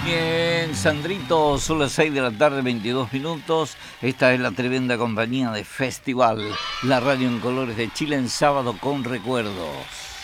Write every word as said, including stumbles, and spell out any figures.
Bien, Sandrito, son las seis de la tarde, veintidós minutos. Esta es la tremenda compañía de Festival, la radio en colores de Chile en sábado con recuerdos.